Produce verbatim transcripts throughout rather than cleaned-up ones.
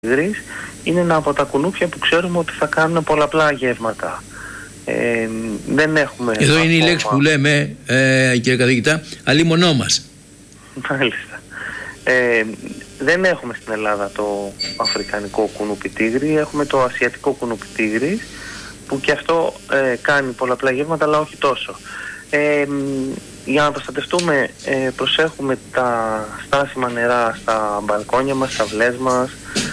είναι ένα από τα κουνούπια που ξέρουμε ότι θα κάνουν πολλαπλά γεύματα. Ε, δεν έχουμε εδώ ακόμα... είναι η λέξη που λέμε, ε, κύριε καθηγητά, αλίμονό μας. Μάλιστα. Ε, δεν έχουμε στην Ελλάδα το αφρικανικό κουνούπι τίγρη, έχουμε το ασιατικό κουνούπι τίγρη, που και αυτό ε, κάνει πολλαπλά γεύματα, αλλά όχι τόσο. Ε, για να προστατευτούμε, ε, προσέχουμε τα στάσιμα νερά στα μπαλκόνια μας, στα αυλές μας,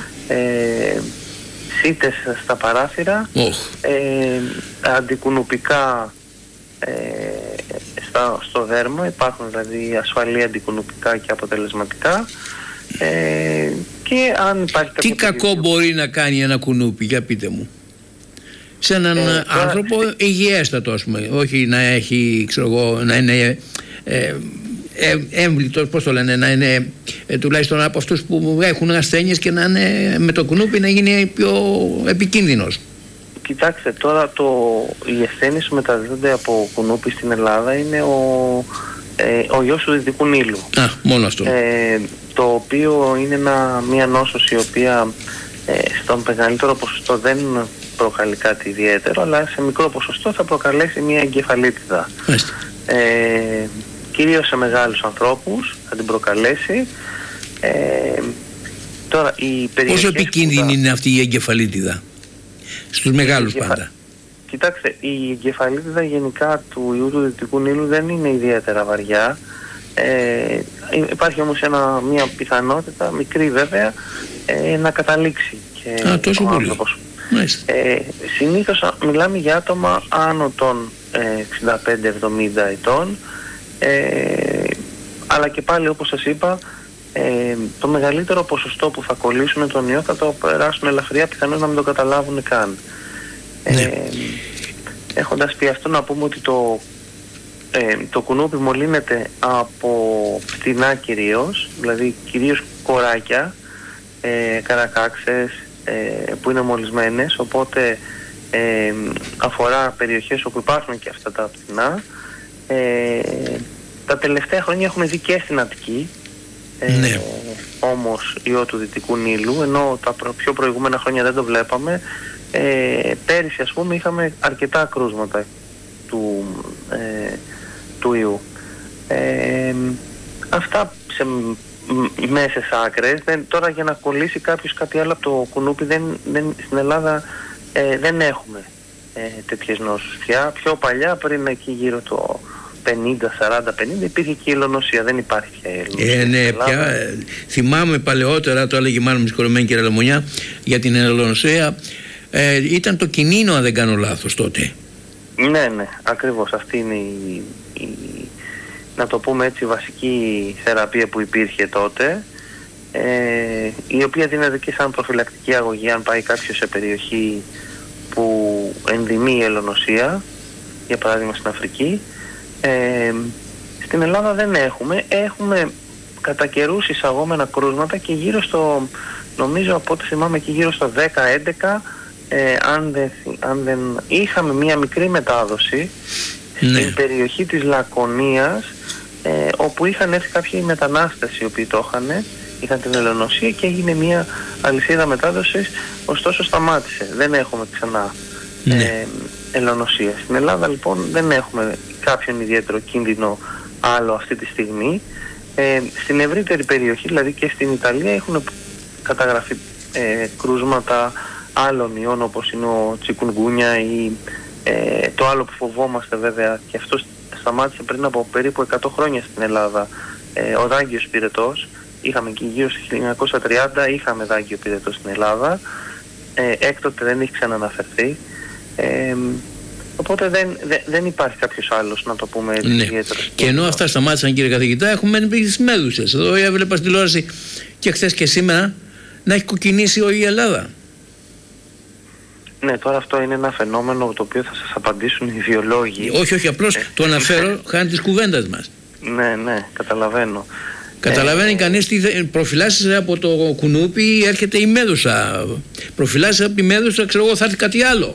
ε, σίτες στα παράθυρα, oh. ε, αντικουνουπικά ε, στα, στο δέρμα, υπάρχουν δηλαδή ασφαλή αντικουνουπικά και αποτελεσματικά. Ε, και αν υπάρχει τι κακό τέτοιο... μπορεί να κάνει ένα κουνούπι, για πείτε μου, σε έναν ε, άνθρωπο τώρα... υγιέστατο, ας πούμε, όχι να έχει, ξέρω εγώ, να είναι ε, ε, έμβλητος, πώς το λένε, να είναι ε, τουλάχιστον από αυτούς που έχουν ασθένειες και να είναι με το κουνούπι να γίνει πιο επικίνδυνος. Κοιτάξτε, τώρα το, οι ασθένειες που μεταδίδονται από κουνούπι στην Ελλάδα είναι ο, ε, ο ιός του Δυτικού Νείλου. Α, μόνο αυτό. Ε, το οποίο είναι ένα, μια νόσος η οποία ε, στον μεγαλύτερο ποσοστό δεν προκαλεί κάτι ιδιαίτερο, αλλά σε μικρό ποσοστό θα προκαλέσει μια εγκεφαλίτιδα. Ε, κυρίως σε μεγάλους ανθρώπους θα την προκαλέσει. Ε, τώρα, οι πόσο επικίνδυνη θα... είναι αυτή η εγκεφαλίτιδα στους μεγάλους εγκεφα... πάντα? Κοιτάξτε, η εγκεφαλίτιδα γενικά του ιού του Δυτικού Νείλου δεν είναι ιδιαίτερα βαριά. Ε, υπάρχει όμως ένα, μια πιθανότητα, μικρή βέβαια, ε, να καταλήξει και Α, τόσο ο πολύ. άνθρωπος. Ε, συνήθως μιλάμε για άτομα άνω των ε, εξήντα πέντε εβδομήντα ετών, ε, αλλά και πάλι, όπως σας είπα, ε, το μεγαλύτερο ποσοστό που θα κολλήσουν τον ιό θα το περάσουν ελαφριά, πιθανώς να μην το καταλάβουν καν. Ναι. Ε, έχοντας πει αυτό, να πούμε ότι το Ε, το κουνούπι μολύνεται από πτηνά κυρίως, δηλαδή κυρίως κοράκια, ε, καρακάξες ε, που είναι μολυσμένες, οπότε ε, αφορά περιοχές όπου υπάρχουν και αυτά τα πτηνά. Ε, τα τελευταία χρόνια έχουμε δει και στην Αττική, ε, ναι. όμως ιό του Δυτικού Νείλου, ενώ τα προ, πιο προηγούμενα χρόνια δεν το βλέπαμε. Ε, πέρυσι, ας πούμε, είχαμε αρκετά κρούσματα του ε, του ιού. Ε, αυτά σε μέσες άκρες. Δεν, τώρα για να κολλήσει κάποιος κάτι άλλο από το κουνούπι δεν, δεν, στην Ελλάδα ε, δεν έχουμε ε, τέτοιες νόσους πια. Πιο παλιά, πριν εκεί γύρω το πενήντα, σαράντα, πενήντα, υπήρχε και η ελονοσία. Δεν υπάρχει πια η ελονοσία. Ε, ναι, πια, ε, θυμάμαι παλαιότερα, το έλεγε μάλλον με συγχωρεμένη κυρία Λεμονιά, για την ελονοσία. Ε, ήταν το κινίνο, αν δεν κάνω λάθος, τότε. Ναι, ναι, ακριβώς. Αυτή είναι η, η, να το πούμε έτσι, βασική θεραπεία που υπήρχε τότε, ε, η οποία δίνεται και σαν προφυλακτική αγωγή αν πάει κάποιος σε περιοχή που ενδυμεί η ελονοσία, για παράδειγμα στην Αφρική. Ε, στην Ελλάδα δεν έχουμε. Έχουμε κατά καιρούς εισαγόμενα κρούσματα και γύρω στο, νομίζω από ό,τι θυμάμαι, και γύρω στο δέκα έντεκα, Ε, αν, δεν, αν δεν είχαμε μία μικρή μετάδοση, ναι, στην περιοχή της Λακωνίας, ε, όπου είχαν έρθει κάποιοι μετανάστες οι οποίοι το είχαν, είχαν την ελονοσία και έγινε μία αλυσίδα μετάδοσης, ωστόσο σταμάτησε. Δεν έχουμε ξανά ε, ναι. ελονοσία. Στην Ελλάδα λοιπόν δεν έχουμε κάποιον ιδιαίτερο κίνδυνο άλλο αυτή τη στιγμή. Ε, στην ευρύτερη περιοχή, δηλαδή και στην Ιταλία, έχουν καταγραφεί ε, κρούσματα άλλων ιών, όπως είναι ο τσικουνγκούνια ή ε, το άλλο που φοβόμαστε βέβαια, και αυτό σταμάτησε πριν από περίπου εκατό χρόνια στην Ελλάδα, ε, ο δάγκιος πυρετός. Είχαμε και γύρω στο χίλια εννιακόσια τριάντα είχαμε δάγκιο πυρετός στην Ελλάδα, ε, έκτοτε δεν έχει ξαναναφερθεί, ε, οπότε δεν, δεν, δεν υπάρχει κάποιος άλλος, να το πούμε έτσι, ναι, ιδιαίτερο. Και ενώ αυτά σταμάτησαν, κύριε καθηγητά, έχουμε τις μέδουσες. Εδώ έβλεπα στη τηλεόραση και χθες και σήμερα να έχει κοκκινήσει η Ελλάδα. Ναι, τώρα αυτό είναι ένα φαινόμενο το οποίο θα σας απαντήσουν οι βιολόγοι. Όχι, όχι, απλώς ε, το αναφέρω χάνει της κουβέντας μας. Ναι, ναι, καταλαβαίνω. Καταλαβαίνει ε, κανείς τι προφυλάσσεται από το κουνούπι, έρχεται η μέδουσα. Προφυλάσσεται από τη μέδουσα, ξέρω εγώ, θα έρθει κάτι άλλο.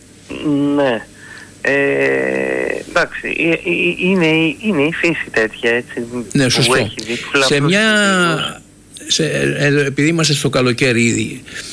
Ναι. Ε, εντάξει, είναι, είναι η φύση τέτοια, έτσι. Ναι, σωστό. Έχει δει, σε μια σε, επειδή είμαστε στο καλοκαίρι ήδη,